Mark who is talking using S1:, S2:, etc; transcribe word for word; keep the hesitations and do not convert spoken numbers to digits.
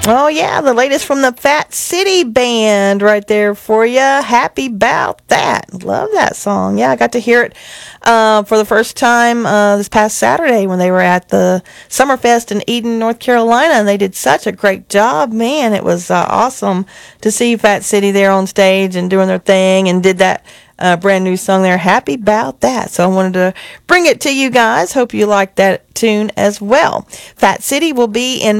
S1: Oh, yeah, the latest from the Fat City Band right there for you. Happy about that. Love that song. Yeah, I got to hear it uh, for the first time uh, this past Saturday when they were at the Summerfest in Eden, North Carolina, and they did such a great job. Man, it was uh, awesome to see Fat City there on stage and doing their thing, and did that uh, brand new song there. Happy about that. So I wanted to bring it to you guys. Hope you like that tune as well. Fat City will be in